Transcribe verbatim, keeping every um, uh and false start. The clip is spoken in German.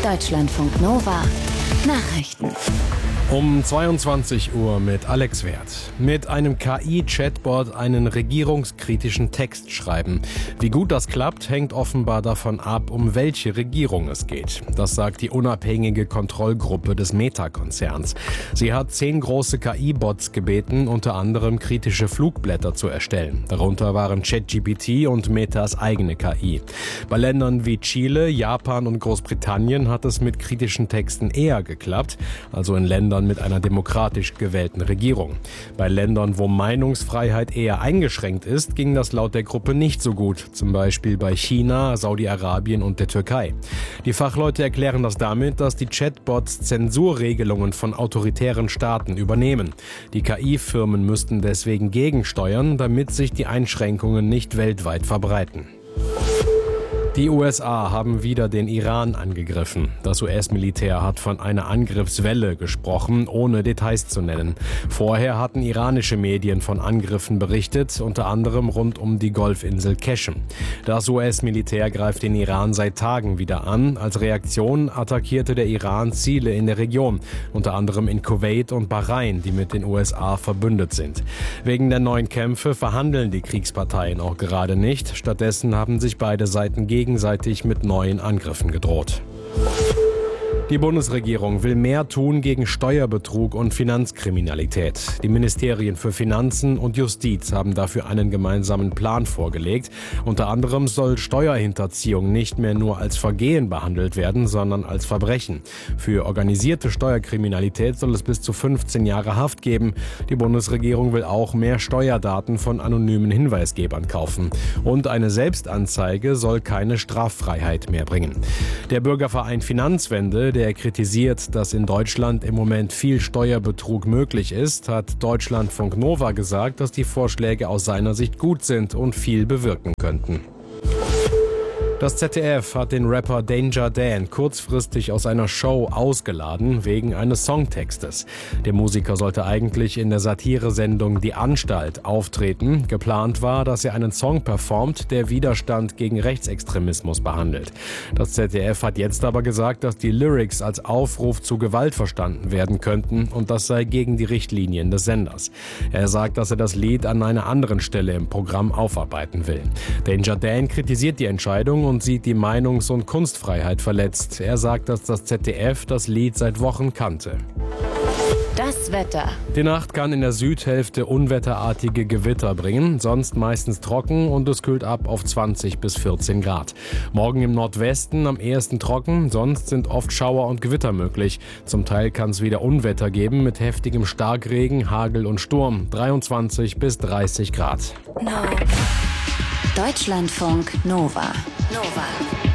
Deutschlandfunk Nova Nachrichten. Um zweiundzwanzig Uhr mit Alex Wert. Mit einem K I-Chatbot einen regierungskritischen Text schreiben. Wie gut das klappt, hängt offenbar davon ab, um welche Regierung es geht. Das sagt die unabhängige Kontrollgruppe des Meta-Konzerns. Sie hat zehn große K I-Bots gebeten, unter anderem kritische Flugblätter zu erstellen. Darunter waren ChatGPT und Metas eigene K I. Bei Ländern wie Chile, Japan und Großbritannien hat es mit kritischen Texten eher geklappt, also in Ländern mit einer demokratisch gewählten Regierung. Bei Ländern, wo Meinungsfreiheit eher eingeschränkt ist, ging das laut der Gruppe nicht so gut, zum Beispiel bei China, Saudi-Arabien und der Türkei. Die Fachleute erklären das damit, dass die Chatbots Zensurregelungen von autoritären Staaten übernehmen. Die K I-Firmen müssten deswegen gegensteuern, damit sich die Einschränkungen nicht weltweit verbreiten. Die U S A haben wieder den Iran angegriffen. Das U S-Militär hat von einer Angriffswelle gesprochen, ohne Details zu nennen. Vorher hatten iranische Medien von Angriffen berichtet, unter anderem rund um die Golfinsel Qeshm. Das U S-Militär greift den Iran seit Tagen wieder an. Als Reaktion attackierte der Iran Ziele in der Region, unter anderem in Kuwait und Bahrain, die mit den U S A verbündet sind. Wegen der neuen Kämpfe verhandeln die Kriegsparteien auch gerade nicht. Stattdessen haben sich beide Seiten gegenseitig gegenseitig mit neuen Angriffen gedroht. Die Bundesregierung will mehr tun gegen Steuerbetrug und Finanzkriminalität. Die Ministerien für Finanzen und Justiz haben dafür einen gemeinsamen Plan vorgelegt. Unter anderem soll Steuerhinterziehung nicht mehr nur als Vergehen behandelt werden, sondern als Verbrechen. Für organisierte Steuerkriminalität soll es bis zu fünfzehn Jahre Haft geben. Die Bundesregierung will auch mehr Steuerdaten von anonymen Hinweisgebern kaufen. Und eine Selbstanzeige soll keine Straffreiheit mehr bringen. Der Bürgerverein Finanzwende, der kritisiert, dass in Deutschland im Moment viel Steuerbetrug möglich ist, hat Deutschlandfunk Nova gesagt, dass die Vorschläge aus seiner Sicht gut sind und viel bewirken könnten. Das Z D F hat den Rapper Danger Dan kurzfristig aus einer Show ausgeladen wegen eines Songtextes. Der Musiker sollte eigentlich in der Satiresendung Die Anstalt auftreten. Geplant war, dass er einen Song performt, der Widerstand gegen Rechtsextremismus behandelt. Das Z D F hat jetzt aber gesagt, dass die Lyrics als Aufruf zu Gewalt verstanden werden könnten und das sei gegen die Richtlinien des Senders. Er sagt, dass er das Lied an einer anderen Stelle im Programm aufarbeiten will. Danger Dan kritisiert die Entscheidung und sieht die Meinungs- und Kunstfreiheit verletzt. Er sagt, dass das Z D F das Lied seit Wochen kannte. Das Wetter. Die Nacht kann in der Südhälfte unwetterartige Gewitter bringen, sonst meistens trocken und es kühlt ab auf zwanzig bis vierzehn Grad. Morgen im Nordwesten am ehesten trocken, sonst sind oft Schauer und Gewitter möglich. Zum Teil kann es wieder Unwetter geben mit heftigem Starkregen, Hagel und Sturm, dreiundzwanzig bis dreißig Grad. No. Deutschlandfunk Nova. Nova.